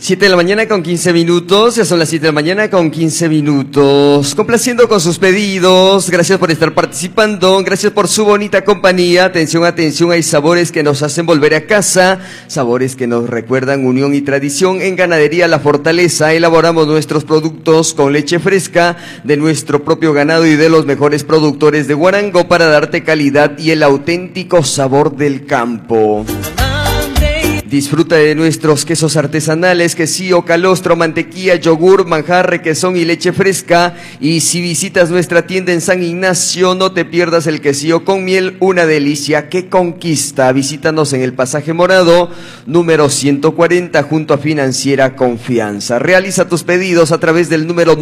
7 de la mañana con 15 minutos, ya son las 7 de la mañana con 15 minutos. Complaciendo con sus pedidos, gracias por estar participando, gracias por su bonita compañía. Atención, atención, hay sabores que nos hacen volver a casa, sabores que nos recuerdan unión y tradición. En Ganadería La Fortaleza elaboramos nuestros productos con leche fresca de nuestro propio ganado y de los mejores productores de Huarango para darte calidad y el auténtico sabor del campo. Disfruta de nuestros quesos artesanales, quesillo, calostro, mantequilla, yogur, manjar, requesón y leche fresca. Y si visitas nuestra tienda en San Ignacio, no te pierdas el quesillo con miel, una delicia que conquista. Visítanos en el Pasaje Morado, número 140, junto a Financiera Confianza. Realiza tus pedidos a través del número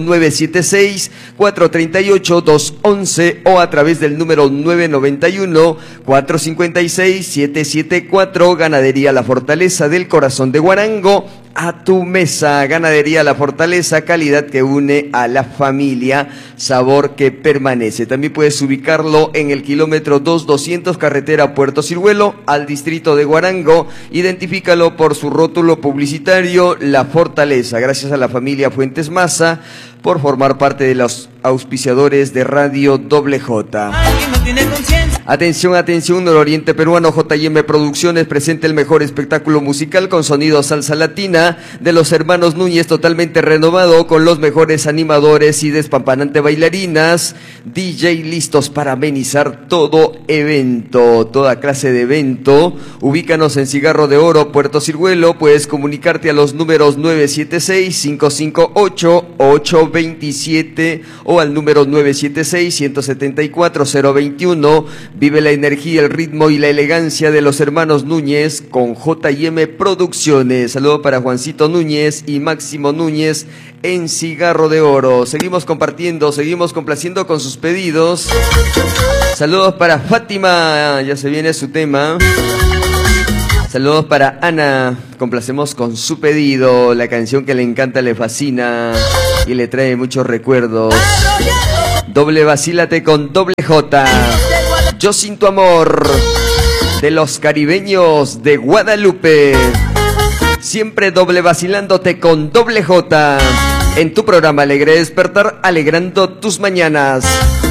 976-438-211 o a través del número 991-456-774. Ganadería La Fortaleza del corazón de Huarango, a tu mesa. Ganadería La Fortaleza, calidad que une a la familia, sabor que permanece. También puedes ubicarlo en el kilómetro 2200, carretera Puerto Ciruelo, al distrito de Huarango. Identifícalo por su rótulo publicitario, La Fortaleza. Gracias a la familia Fuentes Maza por formar parte de los auspiciadores de Radio WJ. Atención, atención, Nororiente Peruano, J&M Producciones presenta el mejor espectáculo musical con sonido salsa latina de los hermanos Núñez, totalmente renovado con los mejores animadores y despampanante bailarinas, DJ listos para amenizar todo evento, toda clase de evento. Ubícanos en Cigarro de Oro, Puerto Ciruelo. Puedes comunicarte a los números 976-558-827 o al número 976-174-021. Vive la energía, el ritmo y la elegancia de los hermanos Núñez con J&M Producciones. Saludo para Juancito Núñez y Máximo Núñez en Cigarro de Oro. Seguimos compartiendo, seguimos complaciendo con sus pedidos. Saludos para Fátima, ya se viene su tema. Saludos para Ana, complacemos con su pedido, la canción que le encanta, le fascina y le trae muchos recuerdos. Doble vacílate con doble J. Yo sin tu amor, de los caribeños de Guadalupe. Siempre doble vacilándote con doble J. En tu programa Alegre Despertar, alegrando tus mañanas.